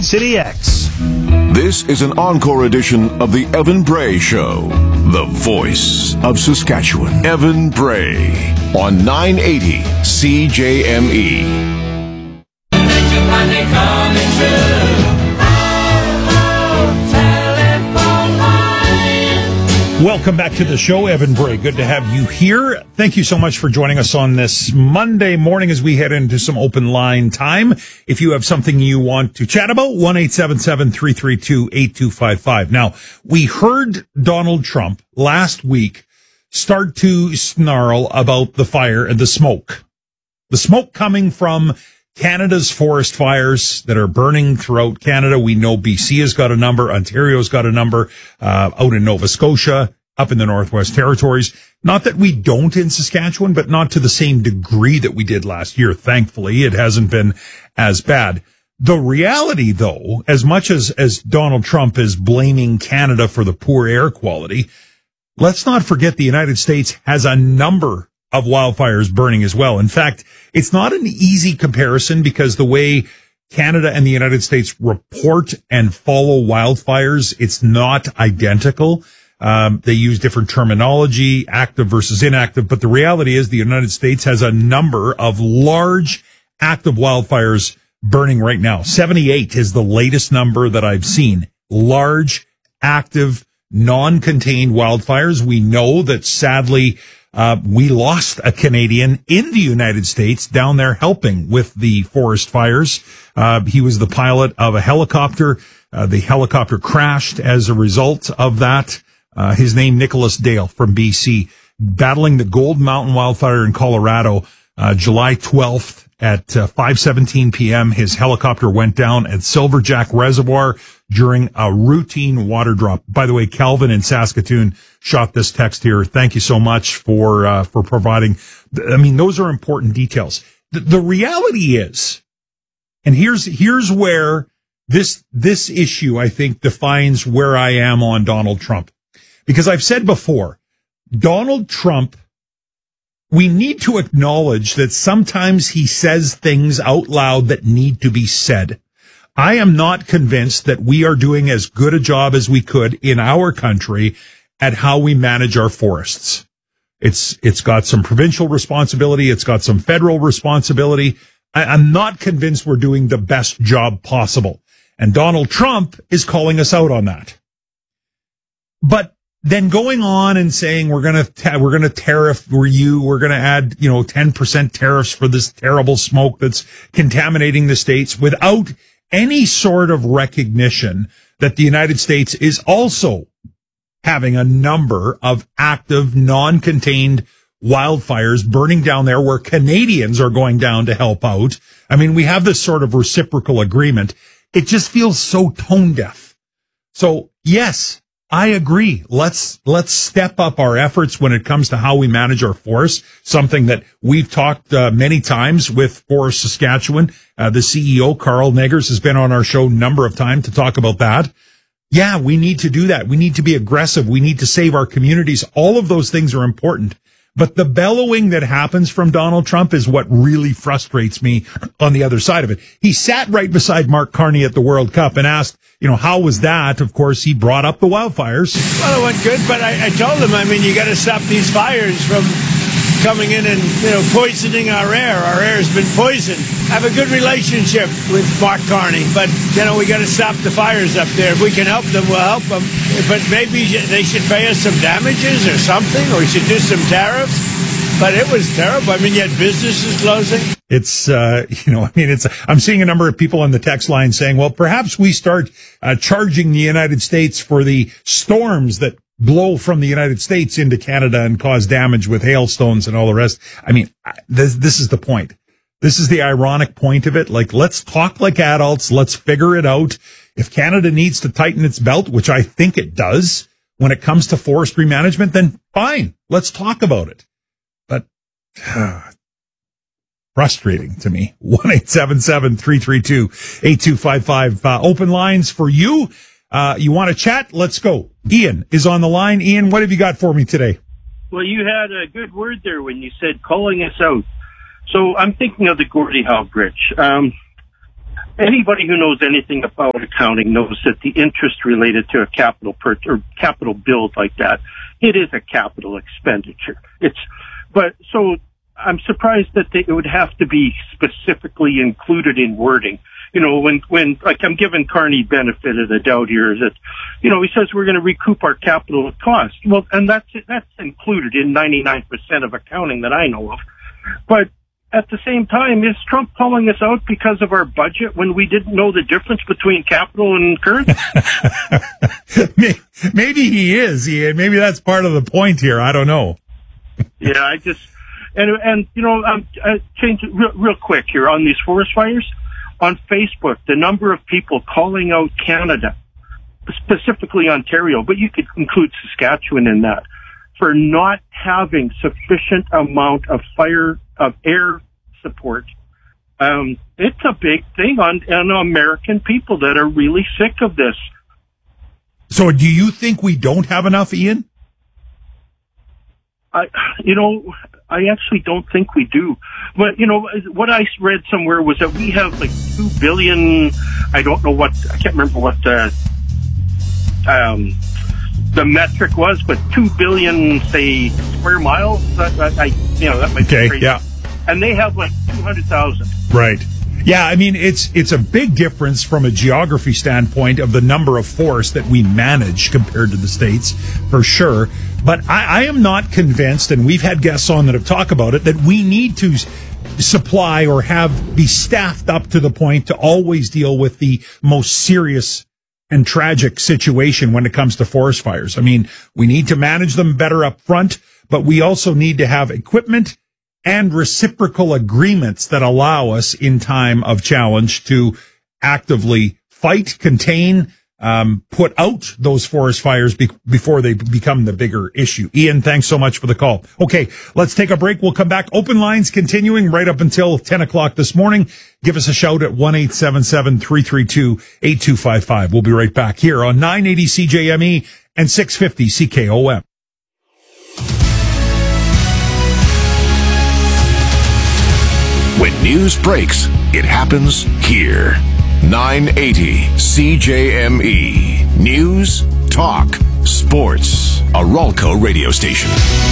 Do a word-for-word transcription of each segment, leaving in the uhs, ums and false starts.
Queen City X. This is an encore edition of the Evan Bray Show, the voice of Saskatchewan. Evan Bray on nine eighty C J M E. Welcome back to the show, Evan Bray. Good to have you here. Thank you so much for joining us on this Monday morning as we head into some open line time. If you have something you want to chat about, one eight seven seven, three three two, eight two five five. Now, we heard Donald Trump last week start to snarl about the fire and the smoke. The smoke coming from Canada's forest fires that are burning throughout Canada. We know B C has got a number. Ontario's got a number, uh, out in Nova Scotia, up in the Northwest Territories. Not that we don't in Saskatchewan, but not to the same degree that we did last year. Thankfully, it hasn't been as bad. The reality, though, as much as, as Donald Trump is blaming Canada for the poor air quality, let's not forget the United States has a number of wildfires burning as well. In fact, it's not an easy comparison because the way Canada and the United States report and follow wildfires, it's not identical. Um, they use different terminology, active versus inactive. But the reality is the United States has a number of large active wildfires burning right now. seventy-eight is the latest number that I've seen. Large, active, non-contained wildfires. We know that sadly, Uh, we lost a Canadian in the United States down there helping with the forest fires. Uh, he was the pilot of a helicopter. Uh, the helicopter crashed as a result of that. Uh, his name, Nicholas Dale from B C, battling the Gold Mountain wildfire in Colorado, uh, July twelfth at uh, five seventeen p.m. His helicopter went down at Silverjack Reservoir during a routine water drop. By the way, Calvin in Saskatoon shot this text here. Thank you so much for, uh, for providing. I mean, those are important details. The, the reality is, and here's, here's where this, this issue, I think, defines where I am on Donald Trump. Because I've said before, Donald Trump, we need to acknowledge that sometimes he says things out loud that need to be said. I am not convinced that we are doing as good a job as we could in our country at how we manage our forests. It's, it's got some provincial responsibility. It's got some federal responsibility. I, I'm not convinced we're doing the best job possible. And Donald Trump is calling us out on that. But then going on and saying we're going to ta- we're going to tariff we're you we're going to add, you know, ten percent tariffs for this terrible smoke that's contaminating the states without any sort of recognition that the United States is also having a number of active, non-contained wildfires burning down there where Canadians are going down to help out. I mean, we have this sort of reciprocal agreement. It just feels so tone deaf. So yes, I agree. Let's, let's step up our efforts when it comes to how we manage our forests, something that we've talked uh, many times with Forest Saskatchewan. Uh, the C E O, Carl Neggers, has been on our show a number of times to talk about that. Yeah, we need to do that. We need to be aggressive. We need to save our communities. All of those things are important. But the bellowing that happens from Donald Trump is what really frustrates me on the other side of it. He sat right beside Mark Carney at the World Cup and asked, you know, how was that? Of course, he brought up the wildfires. Well, it went good, but I, I told him, I mean, you got to stop these fires from coming in and, you know, poisoning our air. Our air has been poisoned. I have a good relationship with Mark Carney, but, you know, we got to stop the fires up there. If we can help them, we'll help them. But maybe they should pay us some damages or something, or we should do some tariffs. But it was terrible. I mean, you had businesses closing. It's, uh, you know, I mean, it's, I'm seeing a number of people on the text line saying, well, perhaps we start uh, charging the United States for the storms that blow from the United States into Canada and cause damage with hailstones and all the rest. I mean, this, this is the point. This is the ironic point of it. Like, let's talk like adults. Let's figure it out. If Canada needs to tighten its belt, which I think it does when it comes to forestry management, then fine. Let's talk about it. But frustrating to me. one eight seven seven, three three two, eight two five five. Uh, open lines for you. Uh, you want to chat? Let's go. Ian is on the line. Ian, what have you got for me today? Well, you had a good word there when you said calling us out. So I'm thinking of the Gordie Howe Bridge. Um, anybody who knows anything about accounting knows that the interest related to a capital per or capital build like that, it is a capital expenditure. It's, but so I'm surprised that they, it would have to be specifically included in wording. You know, when, when, like, I'm giving Carney benefit of the doubt here that, you know, he says we're going to recoup our capital cost. Well, and that's, that's included in ninety-nine percent of accounting that I know of. But at the same time, is Trump calling us out because of our budget when we didn't know the difference between capital and currency? Maybe he is. He, maybe that's part of the point here. I don't know. Yeah, I just, and, and, you know, um, I change it real, real quick here on these forest fires. On Facebook, the number of people calling out Canada, specifically Ontario, but you could include Saskatchewan in that, for not having sufficient amount of fire, of air support. Um, it's a big thing on, on American people that are really sick of this. So do you think we don't have enough, Ian? I, you know, I actually don't think we do. But, you know, what I read somewhere was that we have like two billion, I don't know what, I can't remember what the, um, the metric was, but two billion, say, square miles. That, that, I, you know, that might okay, be crazy. Yeah. And they have like two hundred thousand. Right. Yeah, I mean, it's it's a big difference from a geography standpoint of the number of forests that we manage compared to the states, for sure. But I, I am not convinced, and we've had guests on that have talked about it, that we need to supply or have be staffed up to the point to always deal with the most serious and tragic situation when it comes to forest fires. I mean, we need to manage them better up front, but we also need to have equipment and reciprocal agreements that allow us in time of challenge to actively fight, contain, um, put out those forest fires be- before they become the bigger issue. Ian, thanks so much for the call. Okay, let's take a break. We'll come back. Open lines continuing right up until ten o'clock this morning. Give us a shout at one eight seven seven, three three two, eight two five five. We'll be right back here on nine eighty C J M E and six fifty C K O M. When news breaks, it happens here. nine eighty C J M E. News, talk, sports. A Ralco radio station.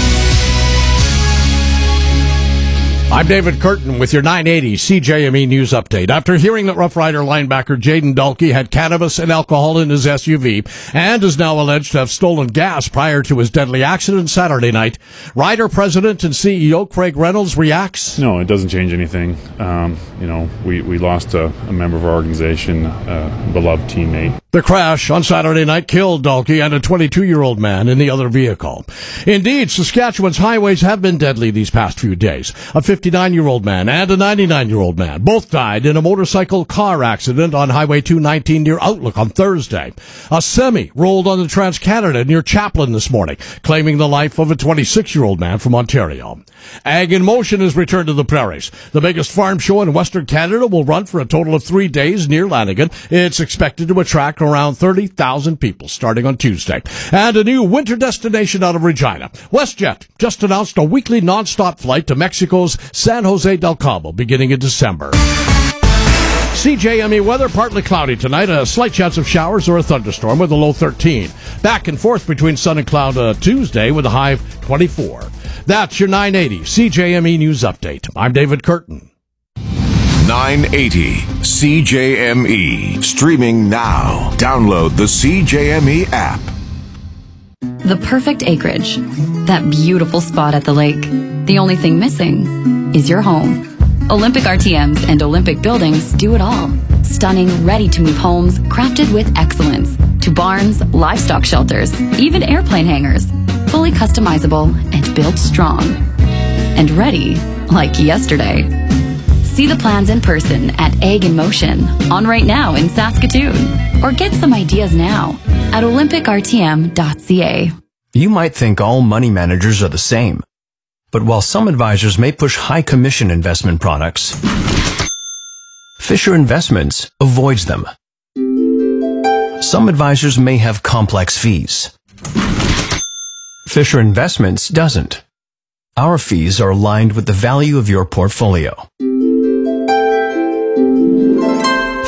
I'm David Curtin with your nine eighty C J M E News Update. After hearing that Rough Rider linebacker Jaden Dalkey had cannabis and alcohol in his S U V and is now alleged to have stolen gas prior to his deadly accident Saturday night, Rider President and C E O Craig Reynolds reacts. No, it doesn't change anything. Um, you know, we, we lost a, a member of our organization, a beloved teammate. The crash on Saturday night killed Dalkey and a twenty-two-year-old man in the other vehicle. Indeed, Saskatchewan's highways have been deadly these past few days. A fifty-nine-year-old man and a ninety-nine-year-old man both died in a motorcycle car accident on Highway two nineteen near Outlook on Thursday. A semi rolled on the Trans-Canada near Chaplin this morning, claiming the life of a twenty-six-year-old man from Ontario. Ag in Motion has returned to the prairies. The biggest farm show in Western Canada will run for a total of three days near Lanigan. It's expected to attract around thirty thousand people starting on Tuesday. And a new winter destination out of Regina. WestJet just announced a weekly nonstop flight to Mexico's San Jose del Cabo beginning in December. C J M E weather, partly cloudy tonight, a slight chance of showers or a thunderstorm with a low thirteen. Back and forth between sun and cloud uh, Tuesday with a high of twenty-four. That's your nine eighty C J M E News Update. I'm David Curtin. nine eighty C J M E. Streaming now. Download the C J M E app. The perfect acreage. That beautiful spot at the lake. The only thing missing is your home. Olympic R T Ms and Olympic buildings do it all. Stunning, ready-to-move homes crafted with excellence. To barns, livestock shelters, even airplane hangars. Fully customizable and built strong. And ready like yesterday. See the plans in person at Ag in Motion, on right now in Saskatoon. Or get some ideas now at olympic r t m dot c a. You might think all money managers are the same. But while some advisors may push high commission investment products, Fisher Investments avoids them. Some advisors may have complex fees. Fisher Investments doesn't. Our fees are aligned with the value of your portfolio.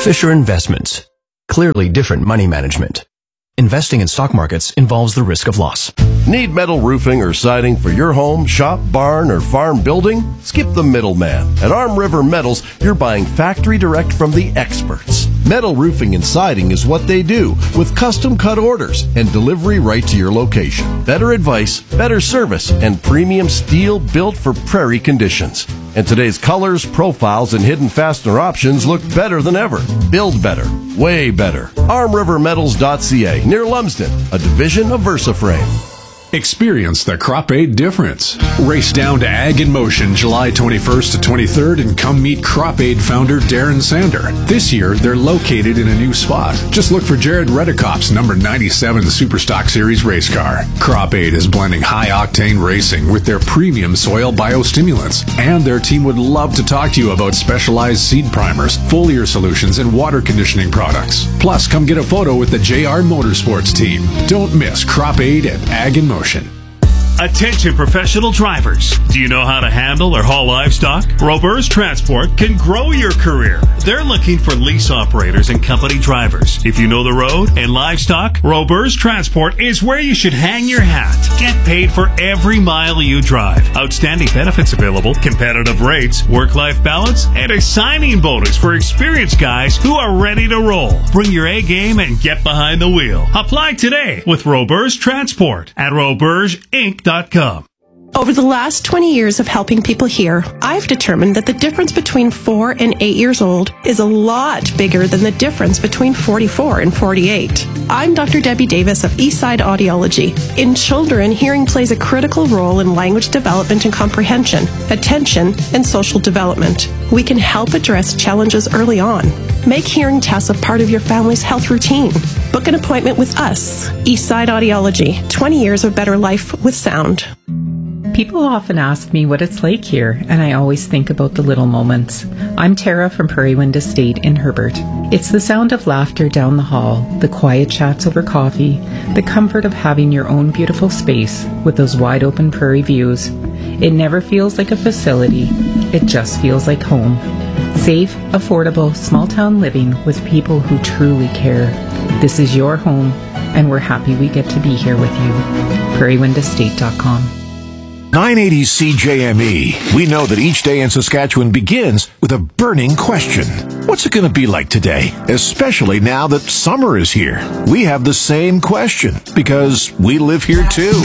Fisher Investments. Clearly different money management. Investing in stock markets involves the risk of loss. Need metal roofing or siding for your home, shop, barn, or farm building? Skip the middleman. At Arm River Metals, you're buying factory direct from the experts. Metal roofing and siding is what they do, with custom cut orders and delivery right to your location. Better advice, better service, and premium steel built for prairie conditions. And today's colors, profiles, and hidden fastener options look better than ever. Build better. Way better. arm river metals dot c a, near Lumsden, a division of VersaFrame. Experience the Crop Aid difference. Race down to Ag in Motion July twenty-first to twenty-third and come meet Crop Aid founder Darren Sander. This year, they're located in a new spot. Just look for Jared Redekop's number ninety-seven Superstock Series race car. Crop Aid is blending high-octane racing with their premium soil biostimulants. And their team would love to talk to you about specialized seed primers, foliar solutions, and water conditioning products. Plus, come get a photo with the J R Motorsports team. Don't miss Crop Aid at Ag in Motion. Attention professional drivers. Do you know how to handle or haul livestock? Roberts Transport can grow your career. They're looking for lease operators and company drivers. If you know the road and livestock, Roberts Transport is where you should hang your hat. Get paid for every mile you drive. Outstanding benefits available, competitive rates, work-life balance, and a signing bonus for experienced guys who are ready to roll. Bring your A game and get behind the wheel. Apply today with Roberts Transport at roberts inc dot com. Over the last twenty years of helping people hear, I've determined that the difference between four and eight years old is a lot bigger than the difference between forty-four and forty-eight. I'm Doctor Debbie Davis of Eastside Audiology. In children, hearing plays a critical role in language development and comprehension, attention, and social development. We can help address challenges early on. Make hearing tests a part of your family's health routine. Book an appointment with us, Eastside Audiology, twenty years of better life with sound. People often ask me what it's like here, and I always think about the little moments. I'm Tara from Prairie Wind Estate in Herbert. It's the sound of laughter down the hall, the quiet chats over coffee, the comfort of having your own beautiful space with those wide open prairie views. It never feels like a facility, it just feels like home. Safe, affordable, small town living with people who truly care. This is your home, and we're happy we get to be here with you. prairie wind estate dot com. nine eighty C J M E. We know that each day in Saskatchewan begins with a burning question. What's it going to be like today? Especially now that summer is here. We have the same question because we live here too.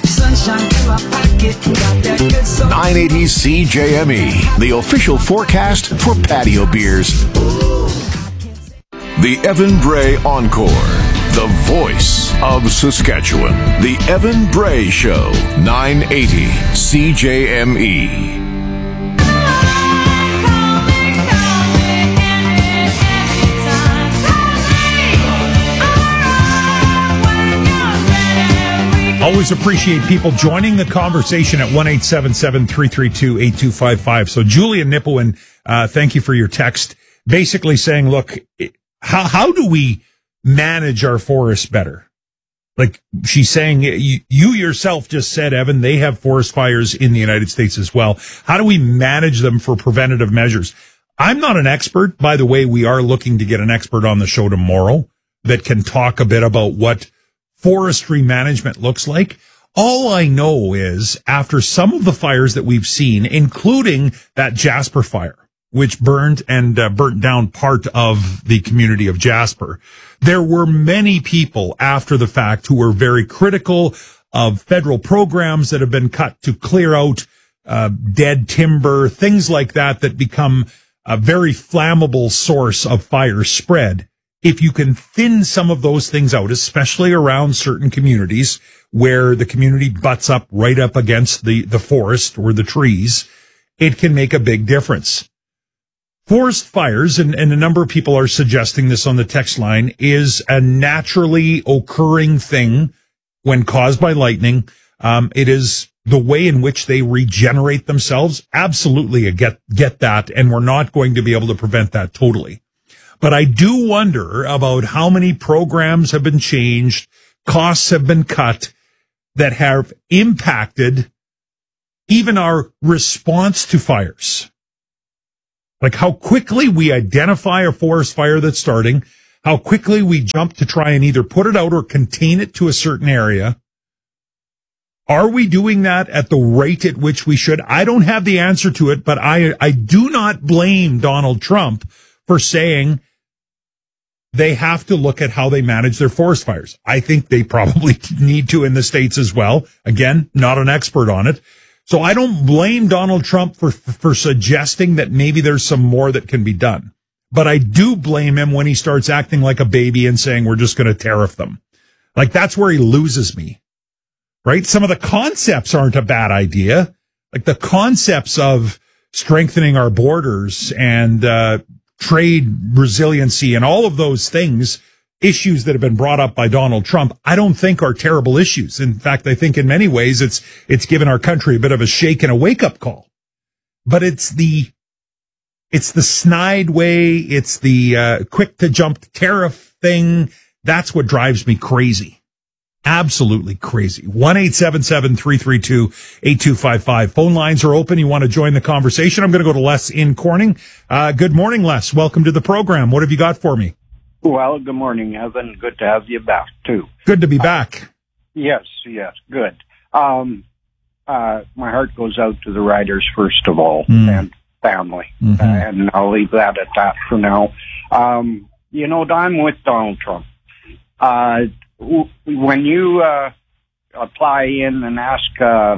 nine eighty C J M E, the official forecast for patio beers. The Evan Bray Encore. The voice of Saskatchewan. The Evan Bray Show. nine eighty C J M E. Always appreciate people joining the conversation at one eight seven seven, three three two, eight two five five. So Julian Nipowin, uh, thank you for your text. Basically saying, look, how, how do we manage our forests better? Like she's saying, you, you yourself just said, Evan, they have forest fires in the United States as well. How do we manage them for preventative measures? I'm not an expert. By the way, we are looking to get an expert on the show tomorrow that can talk a bit about what forestry management looks like. All I know is after some of the fires that we've seen, including that Jasper fire, which burned and uh, burnt down part of the community of Jasper, there were many people after the fact who were very critical of federal programs that have been cut to clear out uh, dead timber, things like that, that become a very flammable source of fire spread. If you can thin some of those things out, especially around certain communities where the community butts up right up against the, the forest or the trees, it can make a big difference. Forest fires, and, and a number of people are suggesting this on the text line, is a naturally occurring thing when caused by lightning. Um, it is the way in which they regenerate themselves. Absolutely, I get, get that, and we're not going to be able to prevent that totally. But I do wonder about how many programs have been changed, costs have been cut that have impacted even our response to fires. Like how quickly we identify a forest fire that's starting, how quickly we jump to try and either put it out or contain it to a certain area. Are we doing that at the rate at which we should? I don't have the answer to it, but I, I do not blame Donald Trump for saying they have to look at how they manage their forest fires. I think they probably need to in the States as well. Again, not an expert on it. So I don't blame Donald Trump for, for suggesting that maybe there's some more that can be done. But I do blame him when he starts acting like a baby and saying we're just going to tariff them. Like that's where he loses me. Right? Some of the concepts aren't a bad idea. Like the concepts of strengthening our borders and uh trade resiliency and all of those things, issues that have been brought up by Donald Trump, I don't think are terrible issues. In fact, I think in many ways it's it's given our country a bit of a shake and a wake-up call. But it's the it's the snide way, it's the uh quick-to-jump tariff thing. That's what drives me crazy. Absolutely crazy. one eight seven seven, three three two, eight two five five. Phone lines are open. You want to join the conversation? I'm going to go to Les in Corning. Uh, good morning, Les. Welcome to the program. What have you got for me? Well, good morning, Evan. Good to have you back, too. Good to be back. Uh, yes, yes, good. Um, uh, my heart goes out to the riders, first of all, mm. and family. Mm-hmm. Uh, and I'll leave that at that for now. Um, you know, I'm with Donald Trump. Uh, When you uh, apply in and ask uh,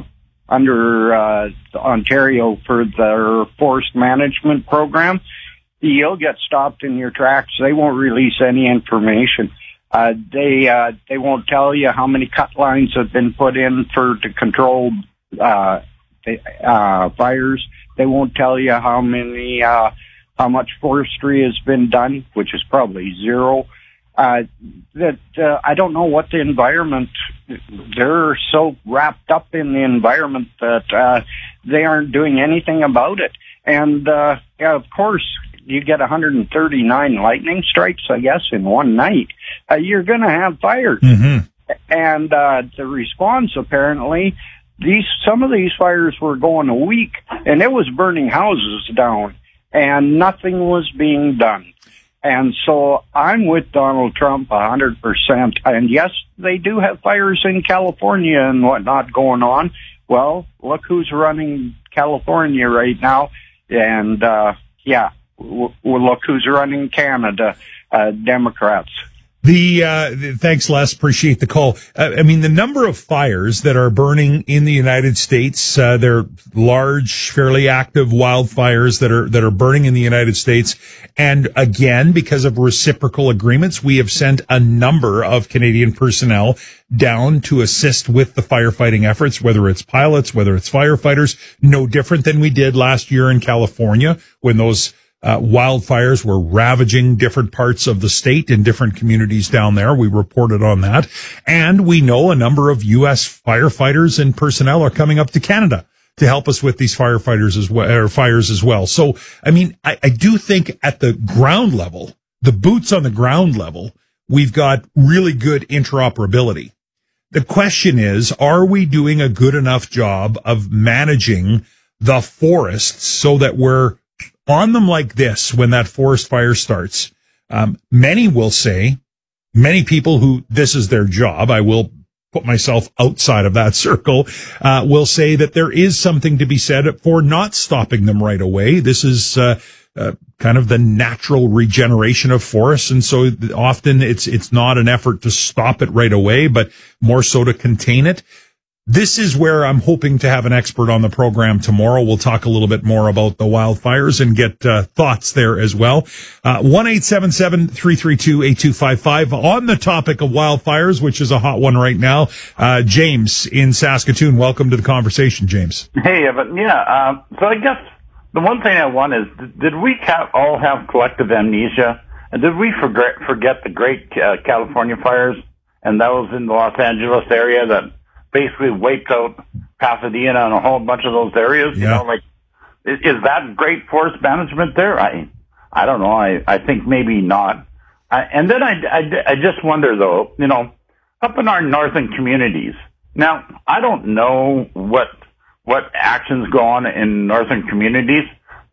under uh, Ontario for their forest management program, you'll get stopped in your tracks. They won't release any information. Uh, they uh, they won't tell you how many cut lines have been put in for to control uh, the, uh, fires. They won't tell you how many uh, how much forestry has been done, which is probably zero. Uh, that, uh, I don't know what the environment, they're so wrapped up in the environment that, uh, they aren't doing anything about it. And, uh, yeah, of course, you get one hundred thirty-nine lightning strikes, I guess, in one night. Uh, you're gonna have fires. Mm-hmm. And, uh, the response apparently, these, some of these fires were going a week and it was burning houses down and nothing was being done. And so I'm with Donald Trump one hundred percent. And yes, they do have fires in California and whatnot going on. Well, look who's running California right now. And, uh, yeah, w- look who's running Canada, uh, Democrats. The, uh, the, thanks, Les. Appreciate the call. Uh, I mean, the number of fires that are burning in the United States, uh, they're large, fairly active wildfires that are, that are burning in the United States. And again, because of reciprocal agreements, we have sent a number of Canadian personnel down to assist with the firefighting efforts, whether it's pilots, whether it's firefighters, no different than we did last year in California when those Uh, wildfires were ravaging different parts of the state in different communities down there. We reported on that. And we know a number of U S firefighters and personnel are coming up to Canada to help us with these firefighters as well, or fires as well. So, I mean, I, I do think at the ground level, the boots on the ground level, we've got really good interoperability. The question is, are we doing a good enough job of managing the forests so that we're on them like this when that forest fire starts? Um, many will say, many people who this is their job, I will put myself outside of that circle, uh, will say that there is something to be said for not stopping them right away. This is, uh, uh, kind of the natural regeneration of forests. And so often it's, it's not an effort to stop it right away, but more so to contain it. This is where I'm hoping to have an expert on the program tomorrow. We'll talk a little bit more about the wildfires and get uh, thoughts there as well. Uh, one eight seven seven, three three two, eight two five five. On the topic of wildfires, which is a hot one right now, uh, James in Saskatoon. Welcome to the conversation, James. Hey, Evan. Yeah, uh, so I guess the one thing I want is, did we ca- all have collective amnesia? And did we forget, forget the great uh, California fires and those in the Los Angeles area that basically wiped out Pasadena and a whole bunch of those areas? Yeah. You know, like, is, is that great forest management there? I, I don't know. I, I think maybe not. I, and then I, I, I just wonder though, you know, up in our northern communities. Now, I don't know what, what actions go on in northern communities,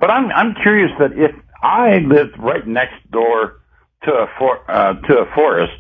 But I'm I'm curious that if I lived right next door to a for, uh, to a forest,